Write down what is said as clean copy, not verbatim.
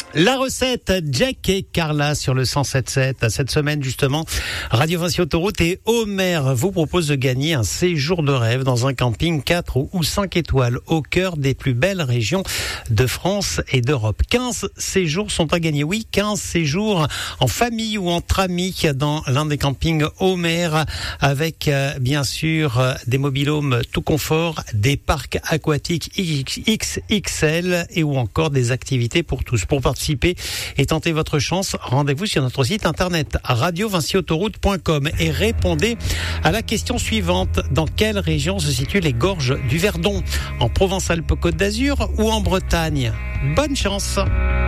La recette, Jack et Carla sur le 107.7. Cette semaine, justement, Radio Vinci Autoroute et Homer vous propose de gagner un séjour de rêve dans un camping 4 ou 5 étoiles au cœur des plus belles régions de France et d'Europe. 15 séjours sont à gagner. Oui, 15 séjours en famille ou entre amis dans l'un des campings Homer avec, bien sûr, des mobil-homes tout confort, des parcs aquatiques XXL et ou encore des activités pour tous. Pour participer et tenter votre chance, rendez-vous sur notre site internet radiovinciautoroute.com et répondez à la question suivante. Dans quelle région se situent les gorges du Verdon? En Provence-Alpes-Côte d'Azur ou en Bretagne? Bonne chance!